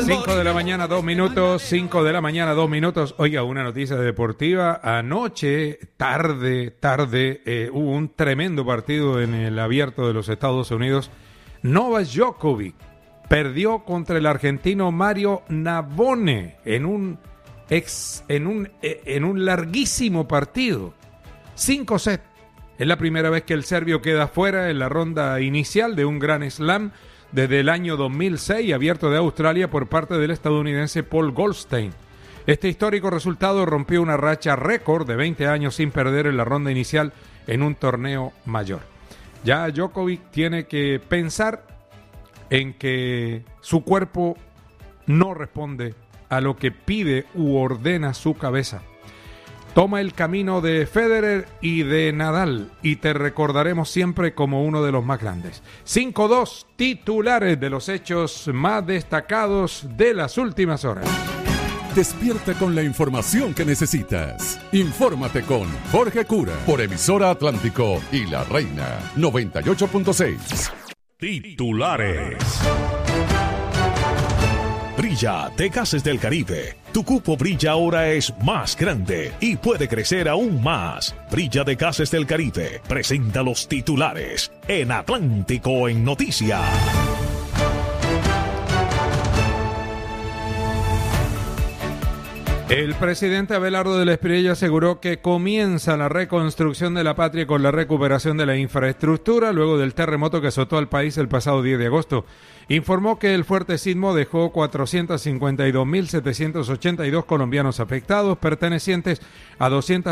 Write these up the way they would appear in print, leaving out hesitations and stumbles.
5 de la mañana, 2 minutos. 5 de la mañana, 2 minutos. Oiga, una noticia deportiva. Anoche, tarde, hubo un tremendo partido en el Abierto de los Estados Unidos. Novak Djokovic perdió contra el argentino Mario Navone en un larguísimo partido. 5 sets. Es la primera vez que el serbio queda fuera en la ronda inicial de un Grand Slam desde el año 2006, Abierto de Australia, por parte del estadounidense Paul Goldstein. Este histórico resultado rompió una racha récord de 20 años sin perder en la ronda inicial en un torneo mayor. Ya Djokovic tiene que pensar en que su cuerpo no responde a lo que pide u ordena su cabeza. Toma el camino de Federer y de Nadal y te recordaremos siempre como uno de los más grandes. 5-2, titulares de los hechos más destacados de las últimas horas. Despierta con la información que necesitas. Infórmate con Jorge Cura por Emisora Atlántico y La Reina 98.6. Titulares. Brilla, de Gases del Caribe. Tu cupo Brilla ahora es más grande y puede crecer aún más. Brilla de Gases del Caribe presenta los titulares en Atlántico en Noticias. El presidente Abelardo del Espriella aseguró que comienza la reconstrucción de la patria con la recuperación de la infraestructura luego del terremoto que azotó al país el pasado 10 de agosto. Informó que el fuerte sismo dejó 452.782 colombianos afectados, pertenecientes a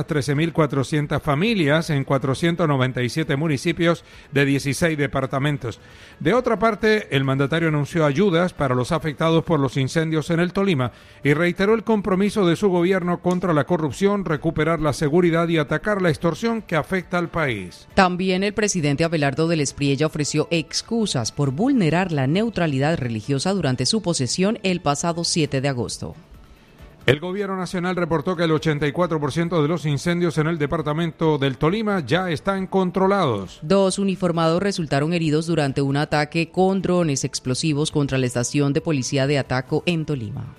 213.400 familias en 497 municipios de 16 departamentos. De otra parte, el mandatario anunció ayudas para los afectados por los incendios en el Tolima y reiteró el compromiso de su gobierno contra la corrupción, recuperar la seguridad y atacar la extorsión que afecta al país. También el presidente Abelardo del Espriella ofreció excusas por vulnerar la neutralidad religiosa durante su posesión el pasado 7 de agosto. El gobierno nacional reportó que el 84% de los incendios en el departamento del Tolima ya están controlados. 2 uniformados resultaron heridos durante un ataque con drones explosivos contra la estación de policía de Ataco en Tolima.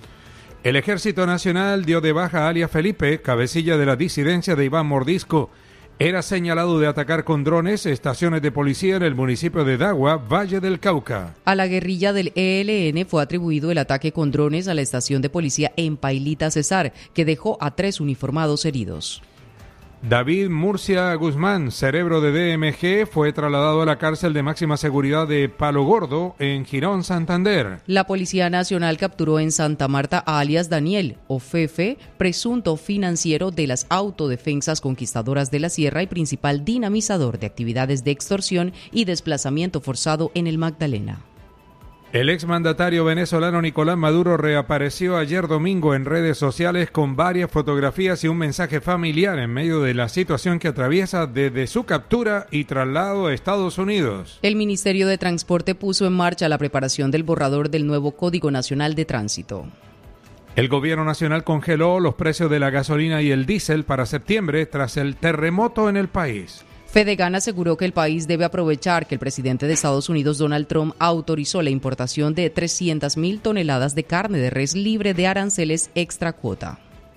El Ejército Nacional dio de baja a alias Felipe, cabecilla de la disidencia de Iván Mordisco. Era señalado de atacar con drones estaciones de policía en el municipio de Dagua, Valle del Cauca. A la guerrilla del ELN fue atribuido el ataque con drones a la estación de policía en Pailita, Cesar, que dejó a 3 uniformados heridos. David Murcia Guzmán, cerebro de DMG, fue trasladado a la cárcel de máxima seguridad de Palo Gordo, en Girón, Santander. La Policía Nacional capturó en Santa Marta a alias Daniel, o Fefe, presunto financiero de las Autodefensas Conquistadoras de la Sierra y principal dinamizador de actividades de extorsión y desplazamiento forzado en el Magdalena. El exmandatario venezolano Nicolás Maduro reapareció ayer domingo en redes sociales con varias fotografías y un mensaje familiar en medio de la situación que atraviesa desde su captura y traslado a Estados Unidos. El Ministerio de Transporte puso en marcha la preparación del borrador del nuevo Código Nacional de Tránsito. El gobierno nacional congeló los precios de la gasolina y el diésel para septiembre tras el terremoto en el país. Fedegan aseguró que el país debe aprovechar que el presidente de Estados Unidos, Donald Trump, autorizó la importación de 300.000 toneladas de carne de res libre de aranceles extra cuota.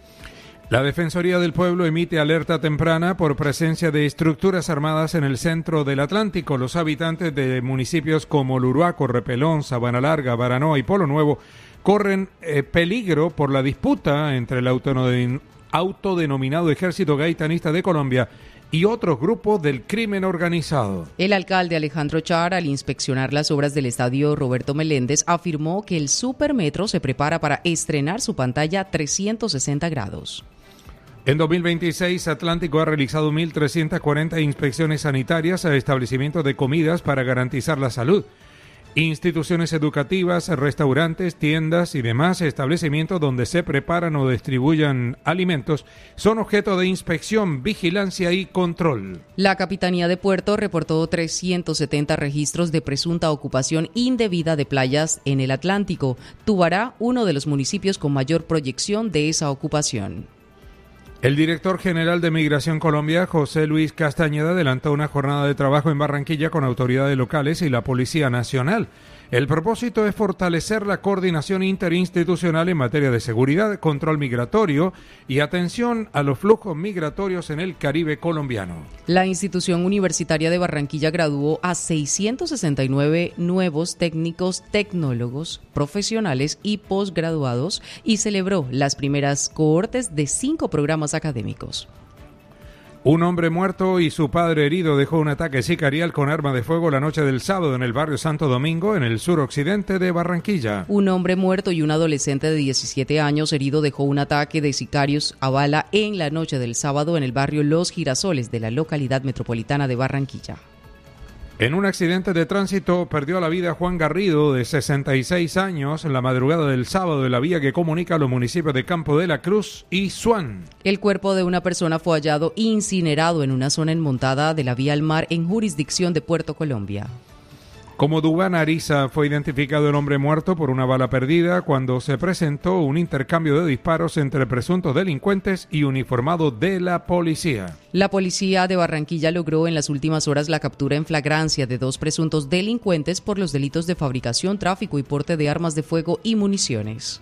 La Defensoría del Pueblo emite alerta temprana por presencia de estructuras armadas en el centro del Atlántico. Los habitantes de municipios como Luruaco, Repelón, Sabana Larga, Baranoa y Polo Nuevo corren peligro por la disputa entre el autodenominado Ejército Gaitanista de Colombia y otros grupos del crimen organizado. El alcalde Alejandro Char, al inspeccionar las obras del estadio Roberto Meléndez, afirmó que el Supermetro se prepara para estrenar su pantalla 360 grados. En 2026, Atlántico ha realizado 1.340 inspecciones sanitarias a establecimientos de comidas para garantizar la salud. Instituciones educativas, restaurantes, tiendas y demás establecimientos donde se preparan o distribuyan alimentos son objeto de inspección, vigilancia y control. La Capitanía de Puerto reportó 370 registros de presunta ocupación indebida de playas en el Atlántico. Tubará, uno de los municipios con mayor proyección de esa ocupación. El director general de Migración Colombia, José Luis Castañeda, adelantó una jornada de trabajo en Barranquilla con autoridades locales y la Policía Nacional. El propósito es fortalecer la coordinación interinstitucional en materia de seguridad, control migratorio y atención a los flujos migratorios en el Caribe colombiano. La institución universitaria de Barranquilla graduó a 669 nuevos técnicos, tecnólogos, profesionales y posgraduados y celebró las primeras cohortes de 5 programas académicos. Un hombre muerto y su padre herido dejó un ataque sicarial con arma de fuego la noche del sábado en el barrio Santo Domingo, en el suroccidente de Barranquilla. Un hombre muerto y un adolescente de 17 años herido dejó un ataque de sicarios a bala en la noche del sábado en el barrio Los Girasoles de la localidad metropolitana de Barranquilla. En un accidente de tránsito perdió la vida Juan Garrido, de 66 años, en la madrugada del sábado en la vía que comunica los municipios de Campo de la Cruz y Suán. El cuerpo de una persona fue hallado incinerado en una zona enmontada de la vía al mar en jurisdicción de Puerto Colombia. Como Dubán Ariza, fue identificado el hombre muerto por una bala perdida cuando se presentó un intercambio de disparos entre presuntos delincuentes y uniformados de la policía. La policía de Barranquilla logró en las últimas horas la captura en flagrancia de 2 presuntos delincuentes por los delitos de fabricación, tráfico y porte de armas de fuego y municiones.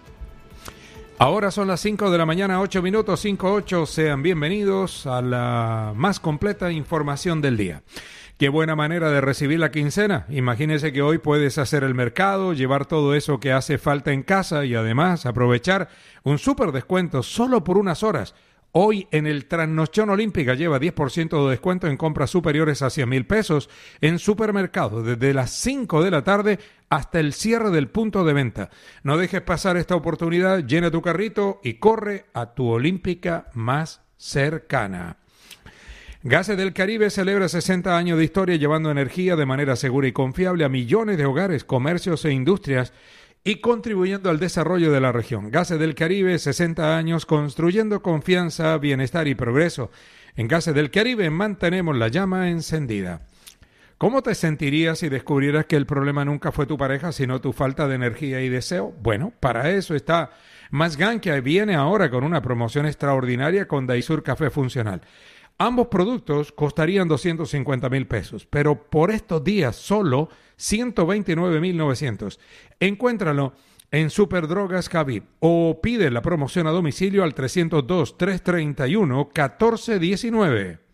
Ahora son las 5 de la mañana, 8 minutos, 5:08. Sean bienvenidos a la más completa información del día. Qué buena manera de recibir la quincena. Imagínese que hoy puedes hacer el mercado, llevar todo eso que hace falta en casa y además aprovechar un súper descuento solo por unas horas. Hoy en el Trasnochón Olímpica lleva 10% de descuento en compras superiores a 100.000 pesos en supermercados desde las 5 de la tarde hasta el cierre del punto de venta. No dejes pasar esta oportunidad, llena tu carrito y corre a tu Olímpica más cercana. Gases del Caribe celebra 60 años de historia llevando energía de manera segura y confiable a millones de hogares, comercios e industrias y contribuyendo al desarrollo de la región. Gases del Caribe, 60 años construyendo confianza, bienestar y progreso. En Gases del Caribe mantenemos la llama encendida. ¿Cómo te sentirías si descubrieras que el problema nunca fue tu pareja, sino tu falta de energía y deseo? Bueno, para eso está Masgan, que viene ahora con una promoción extraordinaria con Daisur Café Funcional. Ambos productos costarían 250.000 pesos, pero por estos días solo 129.900. Encuéntralo en Superdrogas Javib o pide la promoción a domicilio al 302-331-1419.